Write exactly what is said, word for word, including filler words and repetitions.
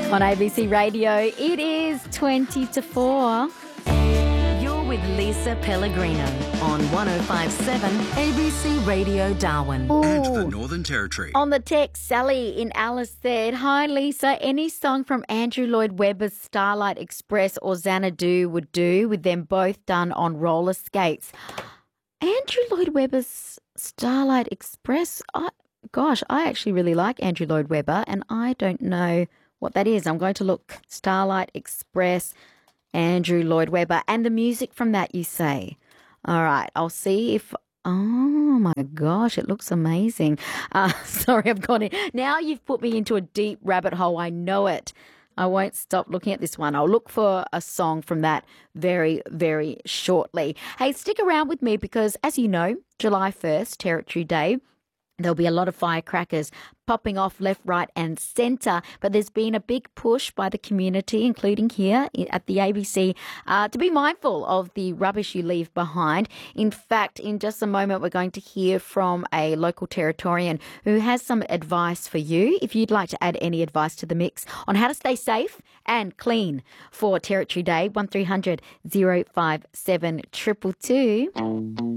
On A B C Radio, it is twenty to four. You're with Lisa Pellegrino on one oh five point seven A B C Radio Darwin. And the Ooh. Northern Territory. On the text, Sally in Alice said, "Hi Lisa, any song from Andrew Lloyd Webber's Starlight Express or Xanadu would do, with them both done on roller skates." Andrew Lloyd Webber's Starlight Express? I, gosh, I actually really like Andrew Lloyd Webber, and I don't know what that is. I'm going to look. Starlight Express, Andrew Lloyd Webber, and the music from that, you say? All right, I'll see if... Oh, my gosh, it looks amazing. Uh, sorry, I've gone in. Now you've put me into a deep rabbit hole. I know it. I won't stop looking at this one. I'll look for a song from that very, very shortly. Hey, stick around with me because, as you know, July first, Territory Day, there'll be a lot of firecrackers popping off left, right and centre. But there's been a big push by the community, including here at the A B C, uh, to be mindful of the rubbish you leave behind. In fact, in just a moment, we're going to hear from a local Territorian who has some advice for you. If you'd like to add any advice to the mix on how to stay safe and clean for Territory Day, one three hundred, oh five seven, two two two.